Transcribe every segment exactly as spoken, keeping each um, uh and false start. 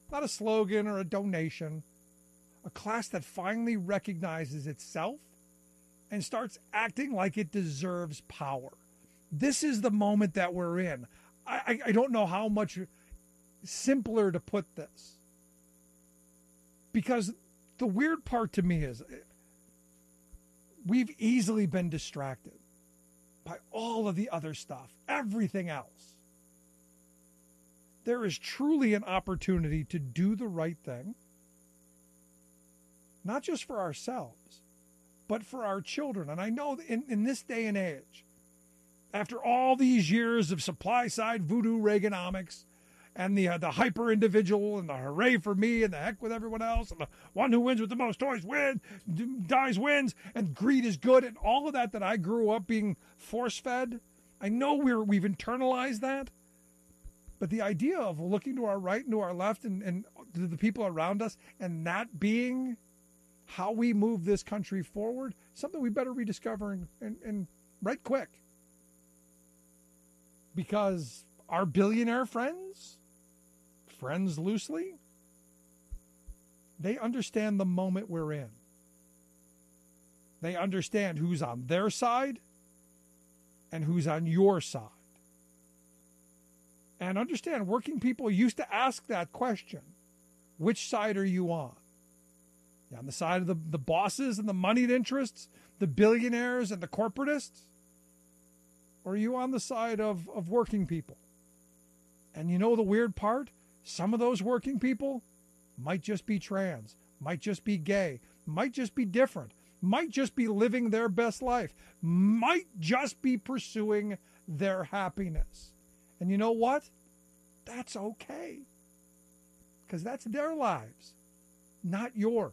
not a slogan or a donation, a class that finally recognizes itself and starts acting like it deserves power. This is the moment that we're in. I, I, I don't know how much simpler to put this. Because the weird part to me is we've easily been distracted by all of the other stuff, everything else. There is truly an opportunity to do the right thing, not just for ourselves, but for our children. And I know in, in this day and age, after all these years of supply side voodoo Reaganomics and the uh, the hyper individual and the hooray for me and the heck with everyone else and the one who wins with the most toys wins, dies wins, and greed is good and all of that that I grew up being force fed, I know we're we've internalized that. But the idea of looking to our right and to our left and, and to the people around us and that being how we move this country forward, something we better rediscover and, and, and right quick. Because our billionaire friends, friends loosely, they understand the moment we're in. They understand who's on their side and who's on your side. And understand, working people used to ask that question. Which side are you on? You on the side of the, the bosses and the moneyed interests, the billionaires and the corporatists? Or are you on the side of, of working people? And you know the weird part? Some of those working people might just be trans, might just be gay, might just be different, might just be living their best life, might just be pursuing their happiness. And you know what? That's okay. Because that's their lives, not yours.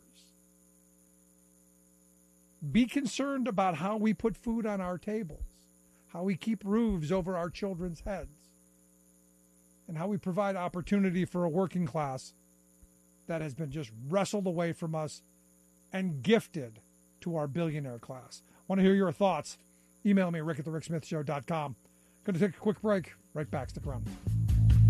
Be concerned about how we put food on our tables, how we keep roofs over our children's heads, and how we provide opportunity for a working class that has been just wrestled away from us and gifted to our billionaire class. Want to hear your thoughts? Email me, rick at the rick smith show dot com. Going to take a quick break. Right back. Stick around.